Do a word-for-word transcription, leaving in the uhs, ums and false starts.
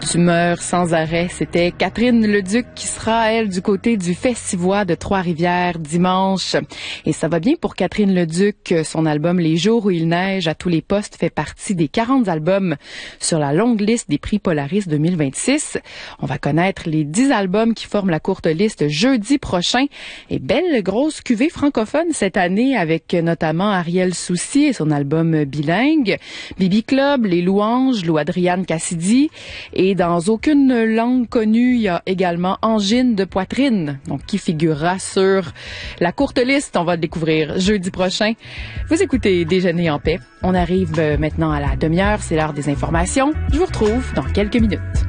Tu meurs sans arrêt. C'était Catherine Leduc qui sera, elle, du côté du Festivois de Trois-Rivières dimanche. Et ça va bien pour Catherine Leduc. Son album Les jours où il neige à tous les postes fait partie des quarante albums sur la longue liste des prix Polaris deux mille vingt-six. On va connaître les dix albums qui forment la courte liste jeudi prochain. Et belle grosse cuvée francophone cette année avec notamment Ariel Soucy et son album bilingue, Bibi Club, Les Louanges, Lou Adriane Cassidy. Et dans aucune langue connue, il y a également Angine de poitrine, donc qui figurera sur la courte liste. On va le découvrir jeudi prochain. Vous écoutez Déjeuner en paix. On arrive maintenant à la demi-heure, c'est l'heure des informations. Je vous retrouve dans quelques minutes.